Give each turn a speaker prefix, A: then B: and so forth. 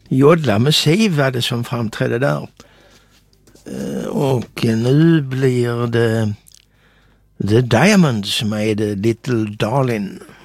A: Jodla med Siv var det som framträdde där. Och nu blir det The Diamonds med Little Darling.